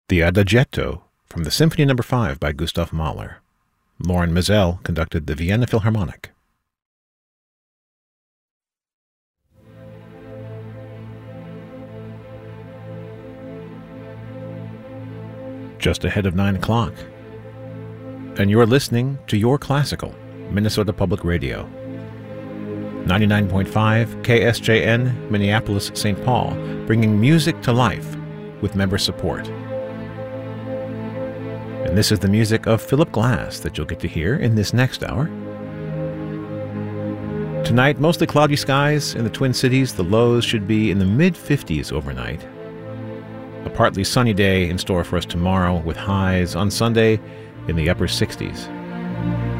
The Adagietto from the Symphony No. 5 by Gustav Mahler. Loren Maazel conducted the Vienna Philharmonic. Just ahead of 9 o'clock. And you're listening to Your Classical, Minnesota Public Radio. 99.5 KSJN, Minneapolis, St. Paul, bringing music to life with member support. And this is the music of Philip Glass that you'll get to hear in this next hour. Tonight, mostly cloudy skies in the Twin Cities. The lows should be in the mid-50s overnight. A partly sunny day in store for us tomorrow with highs on Sunday in the upper 60s.